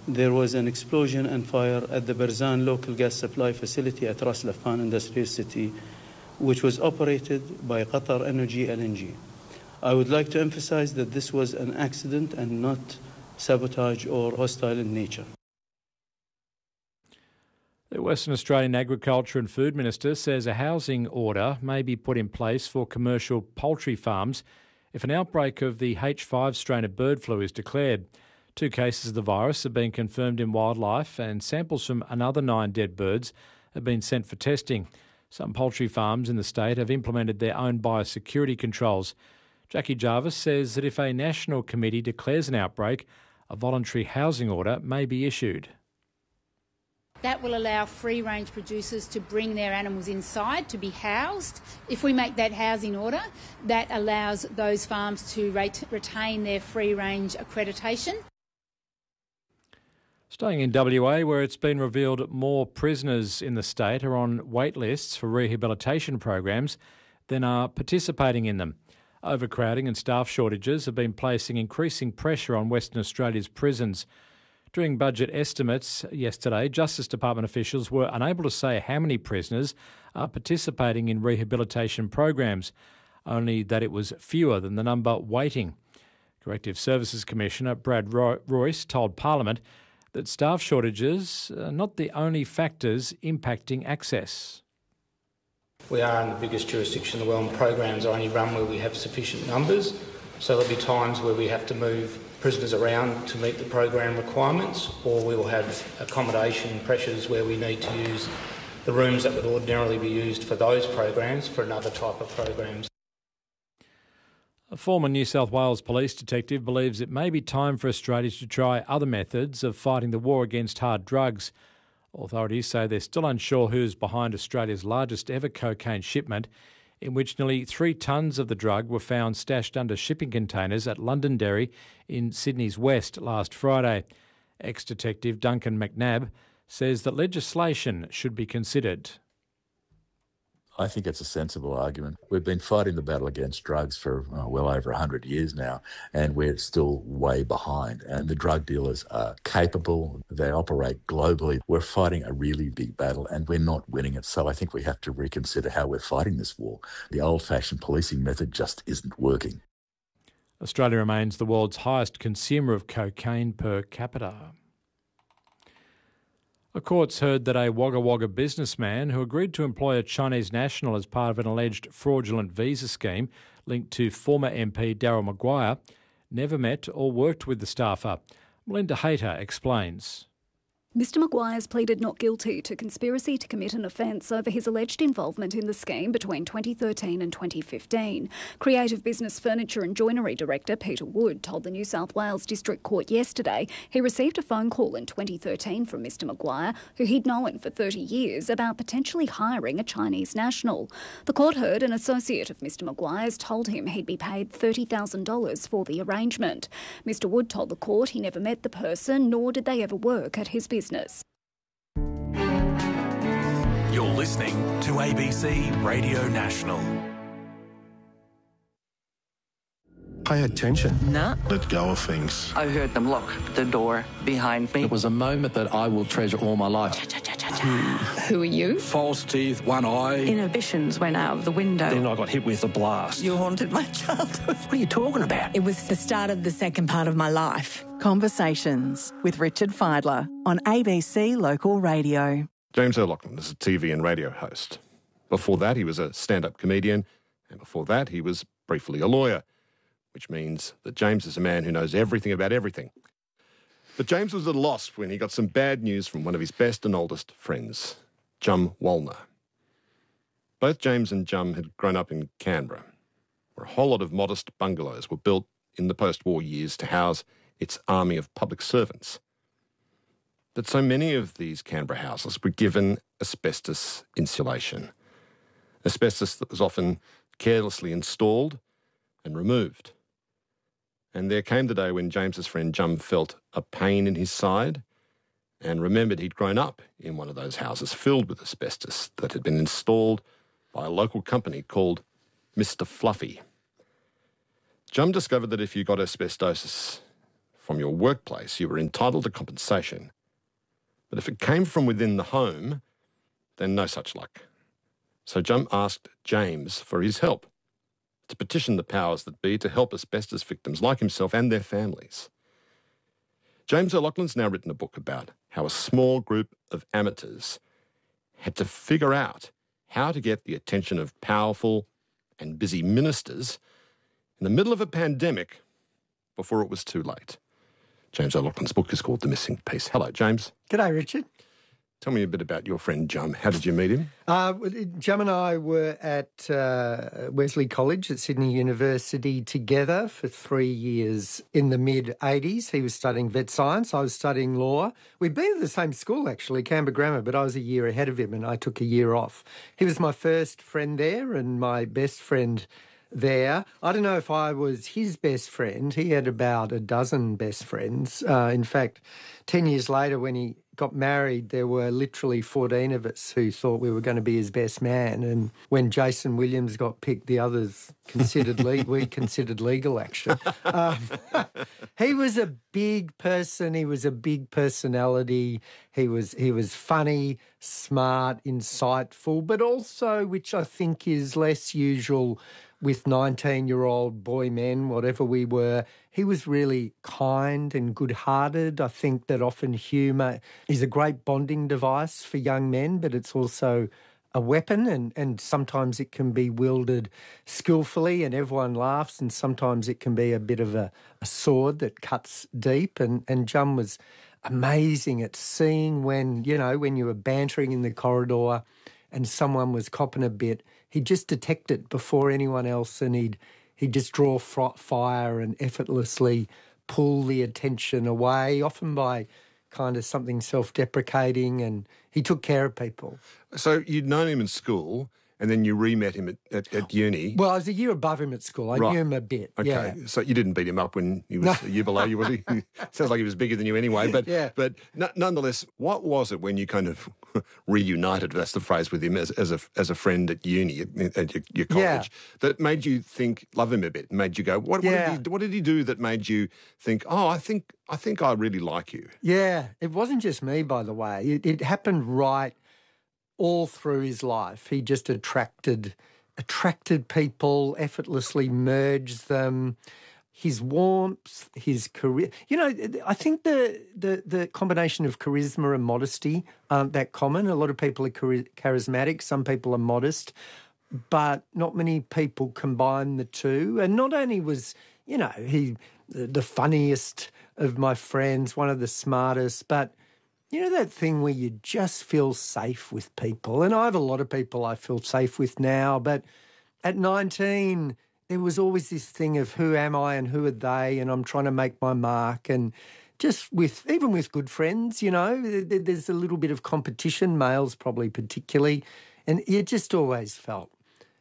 there was an explosion and fire at the Barzan local gas supply facility at Ras Laffan Industrial City, which was operated by Qatar Energy LNG. I would like to emphasize that this was an accident and not sabotage or hostile in nature. The Western Australian Agriculture and Food Minister says a housing order may be put in place for commercial poultry farms if an outbreak of the H5 strain of bird flu is declared. 2 cases of the virus have been confirmed in wildlife and samples from another 9 dead birds have been sent for testing. Some poultry farms in the state have implemented their own biosecurity controls. Jackie Jarvis says that if a national committee declares an outbreak, a voluntary housing order may be issued. That will allow free-range producers to bring their animals inside to be housed. If we make that housing order, that allows those farms to retain their free-range accreditation. Staying in WA, where it's been revealed more prisoners in the state are on wait lists for rehabilitation programs than are participating in them. Overcrowding and staff shortages have been placing increasing pressure on Western Australia's prisons. During budget estimates yesterday, Justice Department officials were unable to say how many prisoners are participating in rehabilitation programs, only that it was fewer than the number waiting. Corrective Services Commissioner Brad Royce told Parliament that staff shortages are not the only factors impacting access. We are in the biggest jurisdiction in the world, and programs are only run where we have sufficient numbers. So there'll be times where we have to move prisoners around to meet the program requirements, or we will have accommodation pressures where we need to use the rooms that would ordinarily be used for those programs for another type of programs. A former New South Wales police detective believes it may be time for Australia to try other methods of fighting the war against hard drugs. Authorities say they're still unsure who's behind Australia's largest ever cocaine shipment, in which nearly 3 tonnes of the drug were found stashed under shipping containers at Londonderry in Sydney's west last Friday. Ex-detective Duncan McNabb says that legislation should be considered. I think it's a sensible argument. We've been fighting the battle against drugs for well over 100 years now, and we're still way behind. And the drug dealers are capable. They operate globally. We're fighting a really big battle, and we're not winning it. So I think we have to reconsider how we're fighting this war. The old-fashioned policing method just isn't working. Australia remains the world's highest consumer of cocaine per capita. A court's heard that a Wagga Wagga businessman who agreed to employ a Chinese national as part of an alleged fraudulent visa scheme linked to former MP Daryl Maguire never met or worked with the staffer. Melinda Hayter explains. Mr Maguire's pleaded not guilty to conspiracy to commit an offence over his alleged involvement in the scheme between 2013 and 2015. Creative Business Furniture and Joinery Director Peter Wood told the New South Wales District Court yesterday he received a phone call in 2013 from Mr Maguire, who he'd known for 30 years, about potentially hiring a Chinese national. The court heard an associate of Mr Maguire's told him he'd be paid $30,000 for the arrangement. Mr Wood told the court he never met the person, nor did they ever work at his business. You're listening to ABC Radio National. Pay attention. No. Let go of things. I heard them lock the door behind me. It was a moment that I will treasure all my life. Who are you? False teeth, one eye. Inhibitions went out of the window. Then I got hit with a blast. You haunted my childhood. What are you talking about? It was the start of the second part of my life. Conversations with Richard Fidler on ABC Local Radio. James O'Loughlin is a TV and radio host. Before that, he was a stand-up comedian, and before that, he was briefly a lawyer, which means that James is a man who knows everything about everything. But James was at a loss when he got some bad news from one of his best and oldest friends, Jum Wallner. Both James and Jum had grown up in Canberra, where a whole lot of modest bungalows were built in the post-war years to house its army of public servants. But so many of these Canberra houses were given asbestos insulation, asbestos that was often carelessly installed and removed. And there came the day when James's friend Jum felt a pain in his side and remembered he'd grown up in one of those houses filled with asbestos that had been installed by a local company called Mr. Fluffy. Jum discovered that if you got asbestosis from your workplace, you were entitled to compensation. But if it came from within the home, then no such luck. So Jum asked James for his help, to petition the powers that be to help asbestos victims like himself and their families. James O'Loughlin's now written a book about how a small group of amateurs had to figure out how to get the attention of powerful and busy ministers in the middle of a pandemic before it was too late. James O'Loughlin's book is called The Missing Piece. Hello, James. G'day, Richard. Tell me a bit about your friend Jum. How did you meet him? Jum and I were at Wesley College at Sydney University together for 3 years in the mid-'80s. He was studying vet science. I was studying law. We'd been at the same school, actually, Canberra Grammar, but I was a year ahead of him and I took a year off. He was my first friend there and my best friend there. I don't know if I was his best friend. He had about a dozen best friends. In fact, 10 years later when he got married, there were literally 14 of us who thought we were going to be his best man. And when Jason Williams got picked, the others considered we considered legal action. He was a big person. He was a big personality. He was funny, smart, insightful, but also, which I think is less usual with 19-year-old boy men, whatever we were, he was really kind and good-hearted. I think that often humour is a great bonding device for young men, but it's also a weapon and sometimes it can be wielded skillfully and everyone laughs, and sometimes it can be a bit of a sword that cuts deep. And Jum was amazing at seeing when you were bantering in the corridor and someone was copping a bit, he'd just detect it before anyone else and he'd just draw fire and effortlessly pull the attention away, often by kind of something self-deprecating, and he took care of people. So you'd known him in school and then you re-met him at uni. Well, I was a year above him at school. I knew him a bit. Okay, yeah. So you didn't beat him up when he was a year below you, was he? Sounds like he was bigger than you anyway. But but nonetheless, what was it when you kind of reunited, that's the phrase, with him as a friend at uni, at your college, that made you love him a bit, made you go, what did he do that made you think, I think I really like you? Yeah, it wasn't just me, by the way. It happened right all through his life. He just attracted people, effortlessly merged them. His warmth, his career. I think the combination of charisma and modesty aren't that common. A lot of people are charismatic, some people are modest, but not many people combine the two. And not only was, he the funniest of my friends, one of the smartest, but that thing where you just feel safe with people. And I have a lot of people I feel safe with now, but at 19, there was always this thing of who am I and who are they, and I'm trying to make my mark. And just even with good friends, there's a little bit of competition, males probably particularly, and you just always felt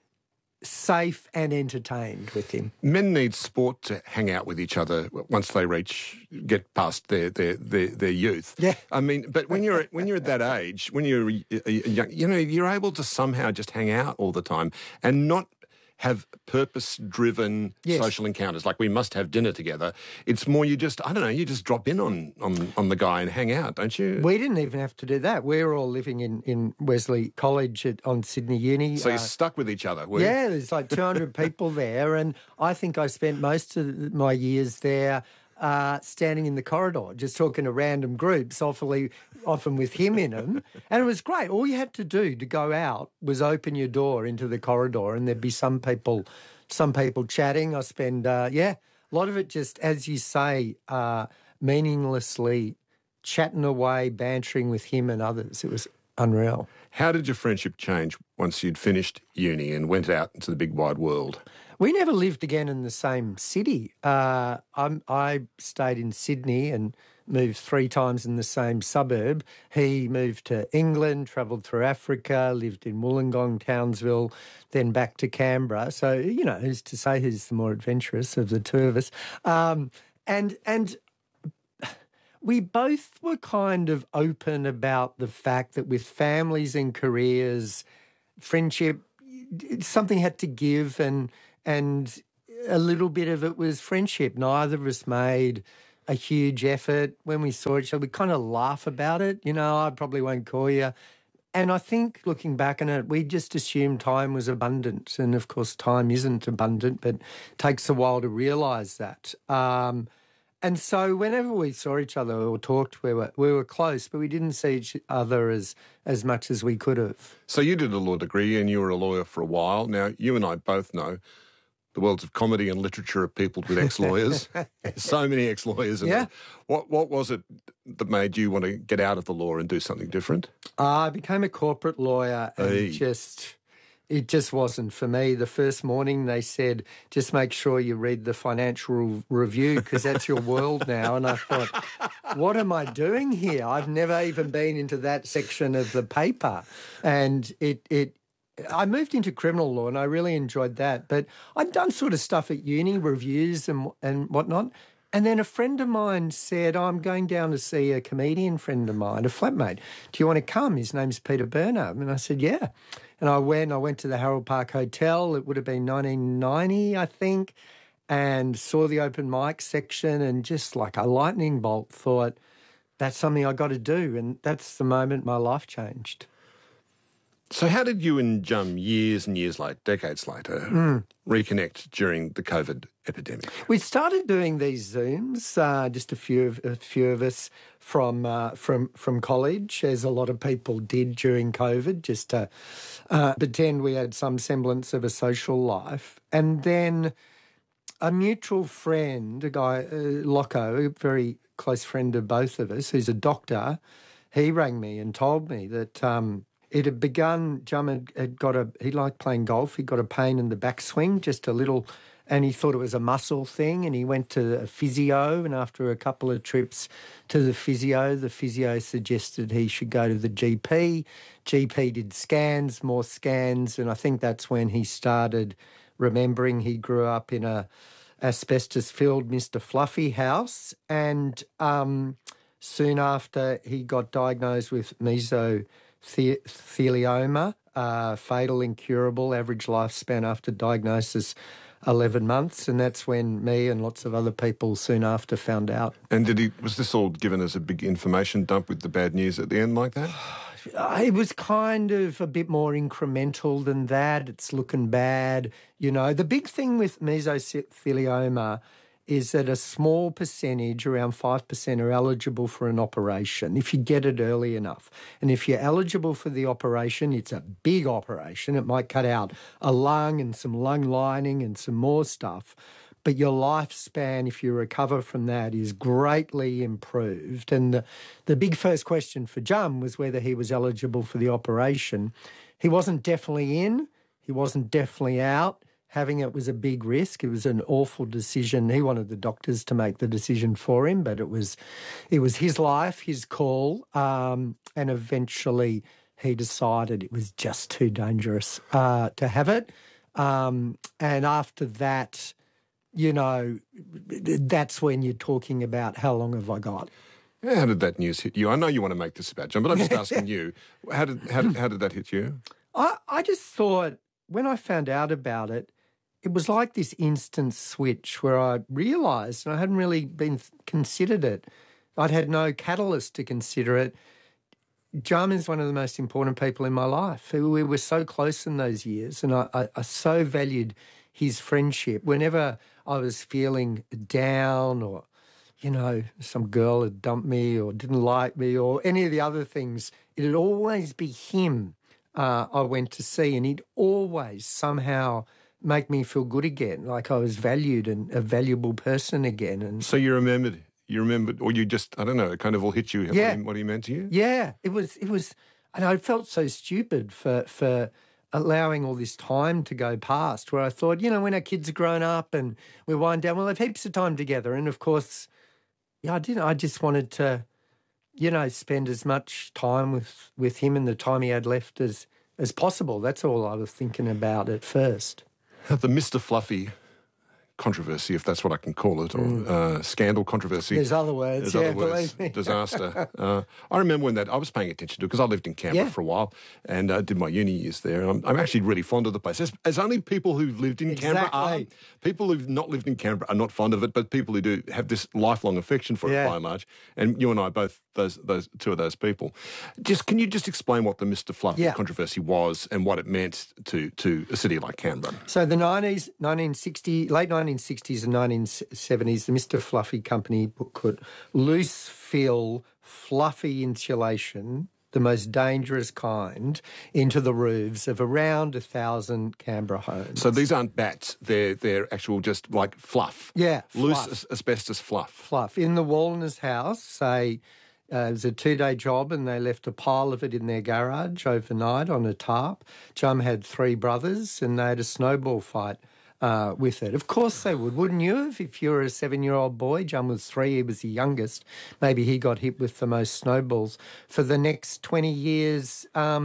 safe and entertained with him. Men need sport to hang out with each other once they get past their youth. Yeah. I mean, but when you're at that age, when you're young, you're able to somehow just hang out all the time and not have purpose-driven social encounters, like we must have dinner together. It's more you just drop in on the guy and hang out, don't you? We didn't even have to do that. We were all living in Wesley College on Sydney Uni. So you're stuck with each other, were you? Yeah, there's like 200 people there, and I think I spent most of my years there standing in the corridor, just talking to random groups, often with him in them. And it was great. All you had to do to go out was open your door into the corridor and there'd be some people chatting. I spend, a lot of it just, as you say, meaninglessly chatting away, bantering with him and others. It was unreal. How did your friendship change once you'd finished uni and went out into the big wide world? We never lived again in the same city. I stayed in Sydney and moved 3 times in the same suburb. He moved to England, travelled through Africa, lived in Wollongong, Townsville, then back to Canberra. So, who's to say who's the more adventurous of the two of us? And we both were kind of open about the fact that with families and careers, friendship, something had to give and a little bit of it was friendship. Neither of us made a huge effort. When we saw each other, we kind of laugh about it. You know, I probably won't call you. And I think looking back on it, we just assumed time was abundant. And of course, time isn't abundant, but it takes a while to realise that. And so whenever we saw each other or talked, we were close, but we didn't see each other as much as we could have. So you did a law degree and you were a lawyer for a while. Now, you and I both know the worlds of comedy and literature are peopled with ex-lawyers. So many ex-lawyers. Yeah. What was it that made you want to get out of the law and do something different? I became a corporate lawyer and it just wasn't for me. The first morning they said, just make sure you read the Financial Review because that's your world now. And I thought, what am I doing here? I've never even been into that section of the paper. And I moved into criminal law and I really enjoyed that. But I'd done sort of stuff at uni, reviews and whatnot. And then a friend of mine said, I'm going down to see a comedian friend of mine, a flatmate. Do you want to come? His name's Peter Burnham. And I said, yeah. And I went to the Harold Park Hotel. It would have been 1990, I think, and saw the open mic section and just like a lightning bolt thought, that's something I got to do. And that's the moment my life changed. So how did you and Jum, years and years later, decades later, reconnect during the COVID epidemic? We started doing these Zooms, just a few of us from college, as a lot of people did during COVID, just to pretend we had some semblance of a social life. And then a mutual friend, a guy, Locko, a very close friend of both of us, who's a doctor, he rang me and told me that it had begun. Jum he liked playing golf. He got a pain in the backswing, just a little, and he thought it was a muscle thing. And he went to a physio, and after a couple of trips to the physio suggested he should go to the GP. GP did scans, more scans, and I think that's when he started remembering he grew up in a asbestos-filled Mr. Fluffy house, and soon after he got diagnosed with mesothelioma, fatal, incurable, average lifespan after diagnosis 11 months, and that's when me and lots of other people soon after found out. And was this all given as a big information dump with the bad news at the end like that? It was kind of a bit more incremental than that. It's looking bad. You know, the big thing with mesothelioma is that a small percentage, around 5%, are eligible for an operation if you get it early enough. And if you're eligible for the operation, it's a big operation. It might cut out a lung and some lung lining and some more stuff. But your lifespan, if you recover from that, is greatly improved. And the big first question for Jum was whether he was eligible for the operation. He wasn't definitely in. He wasn't definitely out. Having it was a big risk. It was an awful decision. He wanted the doctors to make the decision for him, but it was his life, his call, and eventually he decided it was just too dangerous to have it. And after that, you know, that's when you're talking about how long have I got. How did that news hit you? I know you want to make this about Jum, but I'm just asking you, how did that hit you? I just thought when I found out about it, it was like this instant switch where I realised, and I hadn't really considered it. I'd had no catalyst to consider it. Jum is one of the most important people in my life. We were so close in those years, and I so valued his friendship. Whenever I was feeling down or, you know, some girl had dumped me or didn't like me or any of the other things, it'd always be him I went to see, and he'd always somehow make me feel good again, like I was valued and a valuable person again. And so you remembered, or you just, I don't know, it kind of all hit you, yeah, what he meant to you? Yeah, it was, and I felt so stupid for allowing all this time to go past, where I thought, you know, when our kids are grown up and we wind down, we'll have heaps of time together. And of course, yeah, I didn't. I just wanted to, you know, spend as much time with him and the time he had left as possible. That's all I was thinking about at first. The Mr. Fluffy controversy, if that's what I can call it, or scandal, controversy. There's other words, believe me. Disaster. I remember when I was paying attention to it because I lived in Canberra for a while and did my uni years there. I'm actually really fond of the place. As only people who've lived in Canberra are. People who've not lived in Canberra are not fond of it, but people who do have this lifelong affection for it by and large. And you and I are both those two of those people. Can you just explain what the Mr. Fluffy controversy was and what it meant to a city like Canberra? So the late 1960s and 1970s, the Mr. Fluffy company put loose fill, fluffy insulation, the most dangerous kind, into the roofs of around 1,000 Canberra homes. So these aren't bats, they're actual just like fluff. Yeah, loose asbestos fluff. Fluff. In the Wallner's house, say, it was a 2-day job and they left a pile of it in their garage overnight on a tarp. Jum had 3 brothers and they had a snowball fight with it. Of course they would, wouldn't you? If you were a 7-year-old boy, Jum was 3, he was the youngest. Maybe he got hit with the most snowballs. For the next 20 years,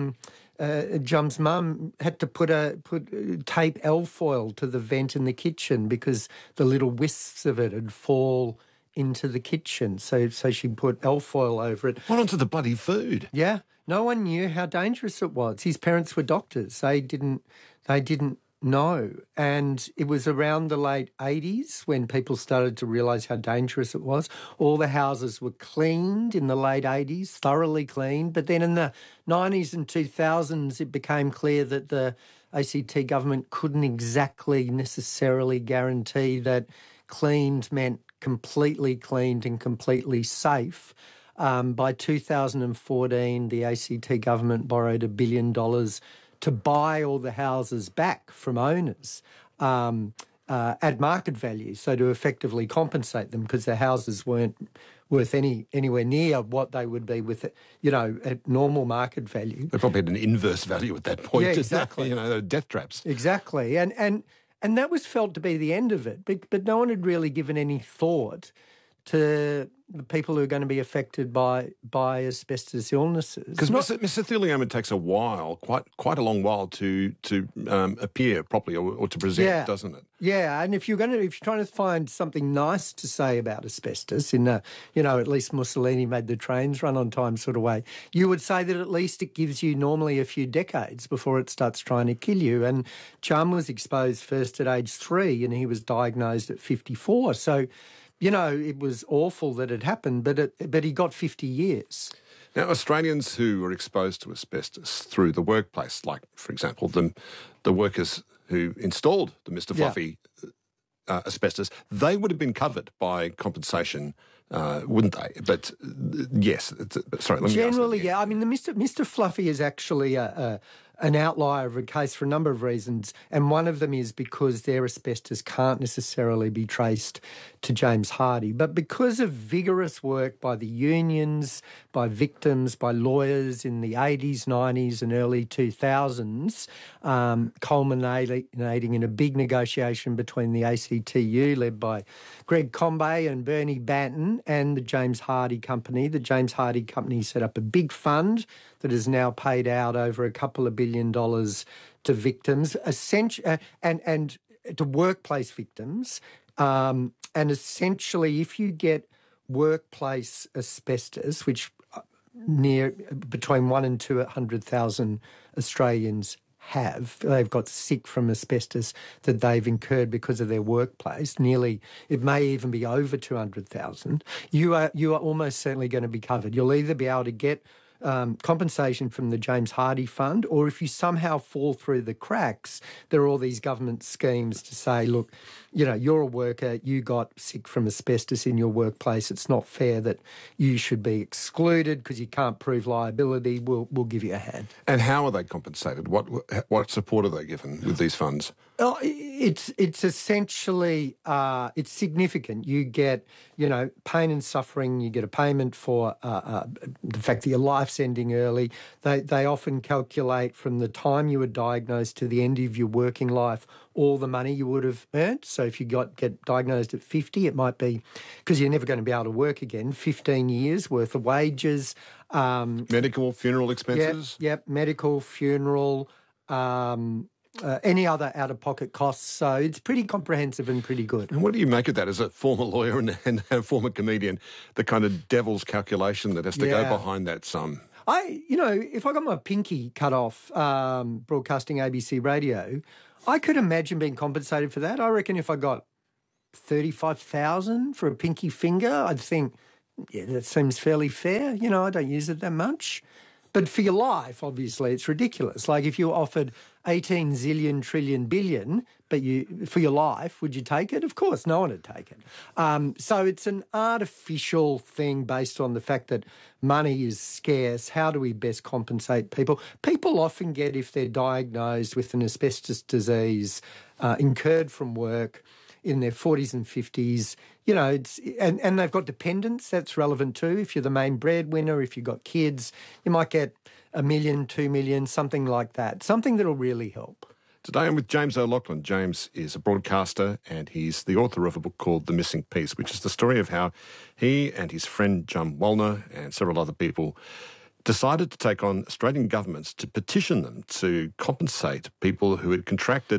Jum's mum had to put tape alfoil to the vent in the kitchen because the little wisps of it would fall into the kitchen. So she put alfoil over it. What onto the bloody food? Yeah. No one knew how dangerous it was. His parents were doctors. They didn't know. And it was around the late 80s when people started to realise how dangerous it was. All the houses were cleaned in the late 80s, thoroughly cleaned. But then in the 90s and 2000s, it became clear that the ACT government couldn't exactly necessarily guarantee that cleaned meant completely cleaned and completely safe. By 2014, the ACT government borrowed $1 billion to buy all the houses back from owners at market value, so to effectively compensate them because the houses weren't worth anywhere near what they would be with, at normal market value. They probably had an inverse value at that point. Yeah, exactly. They're death traps. Exactly. And that was felt to be the end of it, but no one had really given any thought to the people who are going to be affected by asbestos illnesses. Because mesothelioma takes a while, quite a long while to appear properly or to present, doesn't it? Yeah, and if you're trying to find something nice to say about asbestos in a, at least Mussolini made the trains run on time sort of way, you would say that at least it gives you normally a few decades before it starts trying to kill you. And Chum was exposed first at age 3 and he was diagnosed at 54. So, it was awful that it happened, but he got 50 years. Now, Australians who were exposed to asbestos through the workplace, like, for example, the workers who installed the Mr. Fluffy asbestos, they would have been covered by compensation, wouldn't they? But yes, sorry, let me generally, yeah. I mean, the Mr. Fluffy is actually an outlier of a case for a number of reasons, and one of them is because their asbestos can't necessarily be traced to James Hardie. But because of vigorous work by the unions, by victims, by lawyers in the 80s, 90s and early 2000s, culminating in a big negotiation between the ACTU, led by Greg Combay and Bernie Banton, and the James Hardie Company. The James Hardie Company set up a big fund that has now paid out over a couple of $1 billion to victims, and to workplace victims. And essentially, if you get workplace asbestos, which between 1 and 200,000 Australians they've got sick from asbestos that they've incurred because of their workplace. It may even be over 200,000. You are almost certainly going to be covered. You'll either be able to get compensation from the James Hardie Fund, or if you somehow fall through the cracks, there are all these government schemes to say, look, you're a worker, you got sick from asbestos in your workplace. It's not fair that you should be excluded because you can't prove liability. We'll give you a hand. And how are they compensated? What support are they given with these funds? Oh, it's essentially it's significant. You get pain and suffering. You get a payment for the fact that your life's ending early. They often calculate from the time you were diagnosed to the end of your working life all the money you would have earned. So if you get diagnosed at 50, it might be, because you're never going to be able to work again, 15 years worth of wages. Medical, funeral expenses? Yep, medical, funeral, any other out-of-pocket costs. So it's pretty comprehensive and pretty good. And what do you make of that as a former lawyer and a former comedian, the kind of devil's calculation that has to go behind that sum? If I got my pinky cut off broadcasting ABC radio, I could imagine being compensated for that. I reckon if I got $35,000 for a pinky finger, I'd think, yeah, that seems fairly fair. I don't use it that much. But for your life, obviously, it's ridiculous. Like if you offered 18 zillion trillion billion, but for your life, would you take it? Of course, no one would take it. So it's an artificial thing based on the fact that money is scarce. How do we best compensate people? People often get, if they're diagnosed with an asbestos disease, incurred from work in their 40s and 50s, and they've got dependents, that's relevant too. If you're the main breadwinner, if you've got kids, you might get $1 million, $2 million, something like that, something that'll really help. Today I'm with James O'Loughlin. James is a broadcaster and he's the author of a book called The Missing Piece, which is the story of how he and his friend John Wallner and several other people decided to take on Australian governments to petition them to compensate people who had contracted